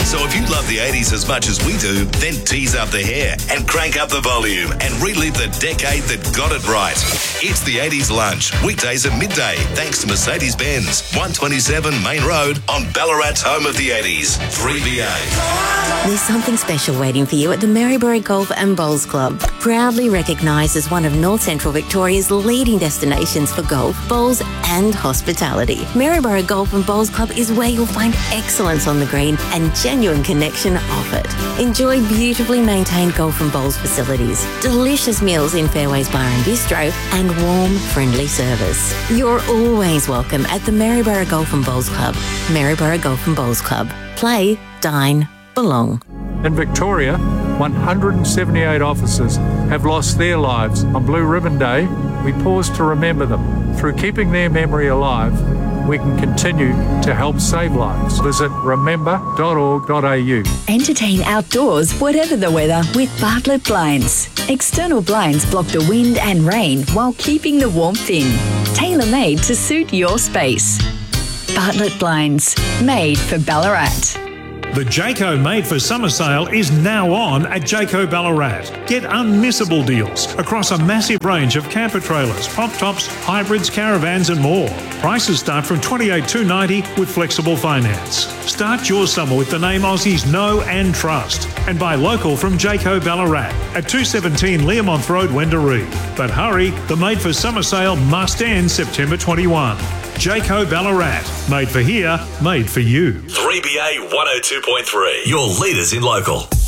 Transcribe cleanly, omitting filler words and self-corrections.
So if you love the 80s as much as we do, then tease up the hair and crank up the volume and relive the decade that got it right. It's the 80s Lunch, weekdays at midday, thanks to Mercedes-Benz, 127 Main Road on Ballarat's home of the 80s, 3BA. There's something special waiting for you at the Maryborough Golf and Bowls Club. Proudly recognised as one of North Central Victoria's leading destinations for golf, bowls and hospitality. Maryborough Golf and Bowls Club is where you'll find excellence on the green and genuine connection off it. Enjoy beautifully maintained golf and bowls facilities, delicious meals in Fairways Bar and Bistro, and warm, friendly service. You're always welcome at the Maryborough Golf and Bowls Club. Maryborough Golf and Bowls Club. Play, dine, belong. In Victoria, 178 officers have lost their lives. On Blue Ribbon Day, we pause to remember them. Through keeping their memory alive, we can continue to help save lives. Visit remember.org.au. Entertain outdoors, whatever the weather, with Bartlett Blinds. External blinds block the wind and rain while keeping the warmth in. Tailor-made to suit your space. Bartlett Blinds, made for Ballarat. The Jayco Made for Summer sale is now on at Jayco Ballarat. Get unmissable deals across a massive range of camper trailers, pop tops, hybrids, caravans and more. Prices start from $28,290 with flexible finance. Start your summer with the name Aussies know and trust. And buy local from Jayco Ballarat at 217 Learmonth Road, Wendouree. But hurry, the Made for Summer sale must end September 21. Jayco Ballarat. Made for here, made for you. 3BA 102.3. Your leaders in local.